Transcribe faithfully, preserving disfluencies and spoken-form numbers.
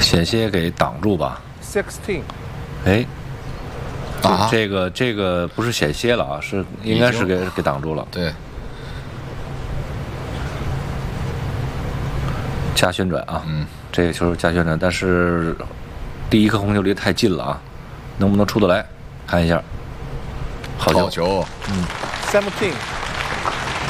险些给挡住吧。 Sixteen。 哎， 啊， 这个这个不是险些了啊，是应该是给给挡住了。 对， 加旋转啊， 嗯， 这个球加旋转，但是第一颗红球离得太近了啊，能不能出得来？看一下，好球， 好球， 嗯。 Seventeen。